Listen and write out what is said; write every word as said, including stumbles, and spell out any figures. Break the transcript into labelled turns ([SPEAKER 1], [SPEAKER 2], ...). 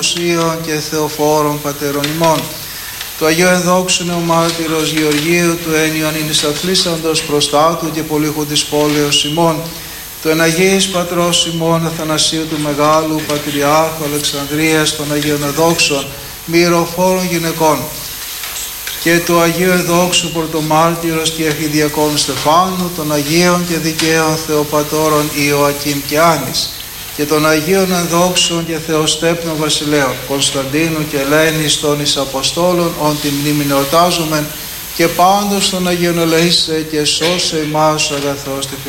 [SPEAKER 1] παρουσίων και θεοφόρων πατέρων ημών. Το Αγίο Ενδόξου ο μάρτυρος Γεωργίου, του Ένιον εις αθλήσαντος προστάτου και πολύχου της πόλεως ημών, του Εναγίης Πατρός ημών Αθανασίου του Μεγάλου, Πατριάρχου Αλεξανδρίας, των Αγίων Εδόξων, μυροφόρων γυναικών, και του Αγίου Εδόξου Πρωτομάρτυρος και Αρχιδιακών Στεφάνου, των Αγίων και Δικαίων Θεοπατώρων Ιωακήμ και Άνης, και των Αγίων Ενδόξων και Θεοστέπνων Βασιλέων, Κωνσταντίνου και Ελένης των εις Αποστόλων, ον τη μνήμην εορτάζομεν, και πάντως των Αγίων ελεήσε και σώσε ημάς ο αγαθός